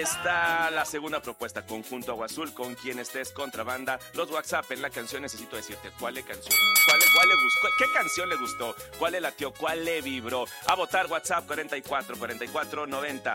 Está la segunda propuesta, Conjunto Agua Azul, con quien estés contrabanda. Los WhatsApp en la canción, necesito decirte cuál le canción, cuál le gustó, qué canción le gustó, cuál le latió, cuál le vibró. A votar WhatsApp 44 90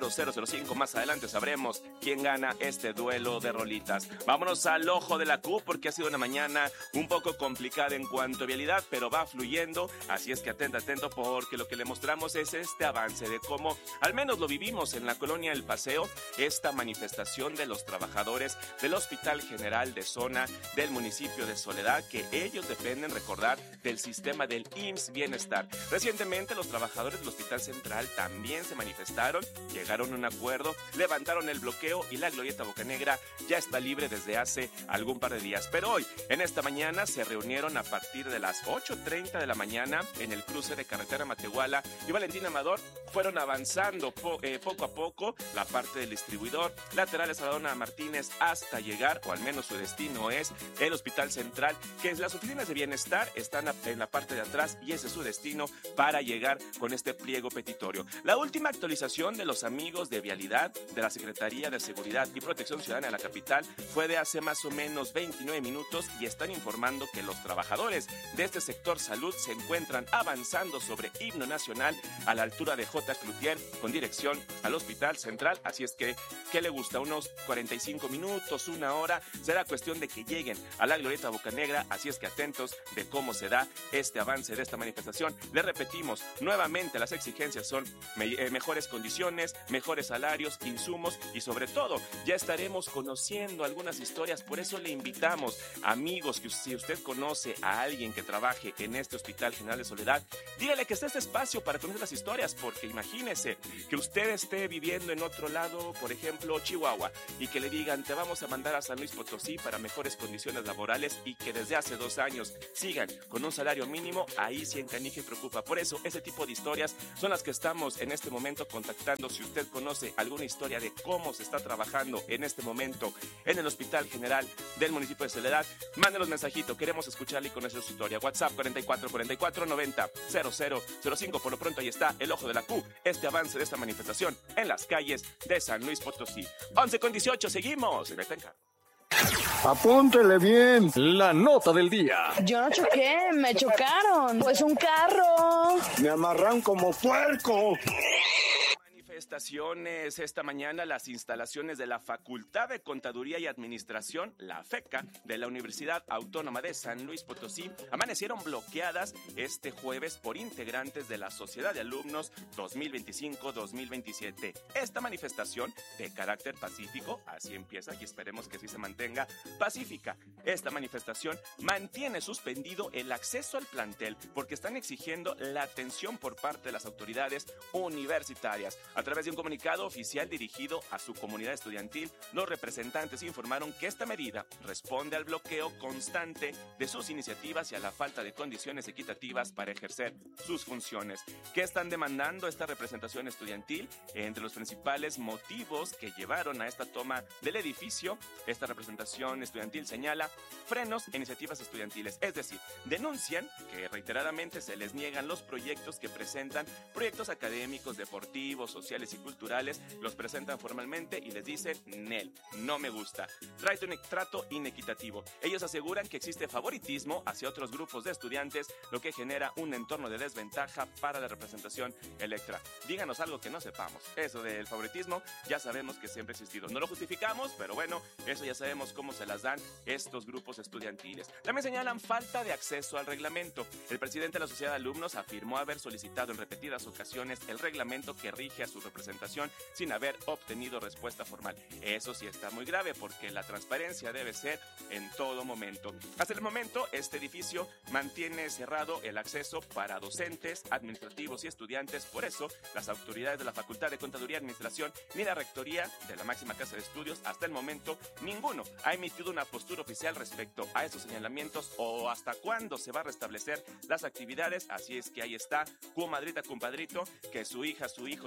0005. Más adelante sabremos quién gana este duelo de rolitas. Vámonos al ojo de la Q, porque ha sido una mañana un poco complicada en cuanto a vialidad, pero va fluyendo. Así es que atento, porque lo que le mostramos es este avance de cómo, al menos lo vivimos en la colonia El Paseo, esta manifestación de los trabajadores del Hospital General de Zona del municipio de Soledad, que ellos dependen, recordar, del sistema del IMSS Bienestar. Recientemente los trabajadores del Hospital Central también se manifestaron, llegaron a un acuerdo, levantaron el bloqueo y la glorieta Bocanegra ya está libre desde hace algún par de días. Pero hoy, en esta mañana, se reunieron a partir de las 8:30 de la mañana en el cruce de carretera Matehuala y Valentín Amador. Fueron avanzando poco a poco la parte del distribuidor, laterales a la Dona Martínez, hasta llegar, o al menos su destino es el Hospital Central, que las oficinas de bienestar están en la parte de atrás y ese es su destino para llegar con este pliego petitorio. La última actualización de los amigos de Vialidad de la Secretaría de Seguridad y Protección Ciudadana de la capital fue de hace más o menos 29 minutos y están informando que los trabajadores de este sector salud se encuentran avanzando sobre himno nacional a la altura de J. Cloutier con dirección al Hospital Central. Así es que, ¿qué le gusta? Unos 45 minutos, una hora. Será cuestión de que lleguen a la glorieta Bocanegra. Así es que atentos de cómo se da este avance de esta manifestación. Le repetimos, nuevamente las exigencias son mejores condiciones, mejores salarios, insumos y sobre todo ya estaremos conociendo algunas historias. Por eso le invitamos, amigos, que si usted conoce a alguien que trabaje en este Hospital General de Soledad, dígale que está este espacio para conocer las historias, porque imagínese que usted esté viviendo en otro lado, por ejemplo Chihuahua, y que le digan te vamos a mandar a San Luis Potosí para mejores condiciones laborales y que desde hace 2 años sigan con un salario mínimo. Ahí sí encanija y preocupa. Por eso ese tipo de historias son las que estamos en este momento contactando. Si usted conoce alguna historia de cómo se está trabajando en este momento en el Hospital General del municipio de Soledad, mándenos mensajito, queremos escucharle y conocer su historia. WhatsApp 44 90 0005. Por lo pronto ahí está el ojo de la Q, este avance de esta manifestación en las calles de San Luis Potosí. 11:18, seguimos. Apúntele bien. La nota del día. Yo no choqué, me chocaron. Pues un carro. Me amarran como puerco. Manifestaciones esta mañana, las instalaciones de la Facultad de Contaduría y Administración, la FECA, de la Universidad Autónoma de San Luis Potosí, amanecieron bloqueadas este jueves por integrantes de la Sociedad de Alumnos 2025-2027. Esta manifestación de carácter pacífico, así empieza y esperemos que así se mantenga pacífica. Esta manifestación mantiene suspendido el acceso al plantel porque están exigiendo la atención por parte de las autoridades universitarias. A través de un comunicado oficial dirigido a su comunidad estudiantil, los representantes informaron que esta medida responde al bloqueo constante de sus iniciativas y a la falta de condiciones equitativas para ejercer sus funciones. ¿Qué están demandando esta representación estudiantil? Entre los principales motivos que llevaron a esta toma del edificio, esta representación estudiantil señala frenos e iniciativas estudiantiles, es decir, denuncian que reiteradamente se les niegan los proyectos que presentan, proyectos académicos, deportivos, sociales y culturales, los presentan formalmente y les dicen NEL, no me gusta. Trato inequitativo. Ellos aseguran que existe favoritismo hacia otros grupos de estudiantes, lo que genera un entorno de desventaja para la representación electoral. Díganos algo que no sepamos. Eso del favoritismo ya sabemos que siempre ha existido. No lo justificamos, pero bueno, eso ya sabemos cómo se las dan estos grupos estudiantiles. También señalan falta de acceso al reglamento. El presidente de la Sociedad de Alumnos afirmó haber solicitado en repetidas ocasiones el reglamento que rige a su representación sin haber obtenido respuesta formal. Eso sí está muy grave porque la transparencia debe ser en todo momento. Hasta el momento, este edificio mantiene cerrado el acceso para docentes, administrativos y estudiantes. Por eso, las autoridades de la Facultad de Contaduría y Administración ni la Rectoría de la máxima casa de estudios, hasta el momento, ninguno ha emitido una postura oficial respecto a estos señalamientos o hasta cuándo se va a restablecer las actividades. Así es que ahí está, comadrita, compadrito, que su hija, su hijo, si están en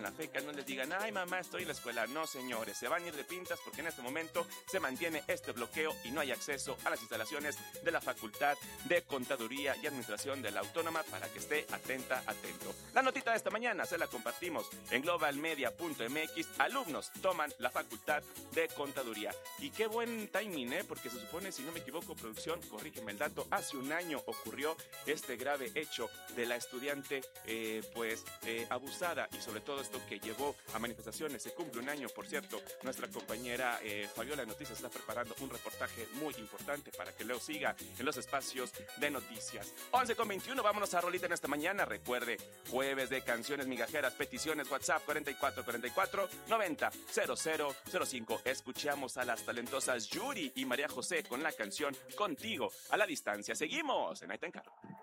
pierdan la fe, que no les digan, ay mamá, estoy en la escuela. No, señores, se van a ir de pintas porque en este momento se mantiene este bloqueo y no hay acceso a las instalaciones de la Facultad de Contaduría y Administración de la Autónoma, para que esté atento. La notita de esta mañana se la compartimos en globalmedia.mx. Alumnos toman la Facultad de Contaduría. Y qué buen timing, porque se supone, si no me equivoco, producción, corrígeme el dato, hace un año ocurrió este grave hecho de la estudiante abusada, y sobre todo esto que llevó a manifestaciones. Se cumple un año, por cierto. Nuestra compañera Fabiola Noticias está preparando un reportaje muy importante para que Leo siga en los espacios de noticias. 11:21, vámonos a rolita en esta mañana. Recuerde, jueves de canciones migajeras, peticiones, WhatsApp 4444-900005. Escuchamos a las talentosas Yuri y María José con la canción Contigo a la Distancia. Seguimos en Night and Carro.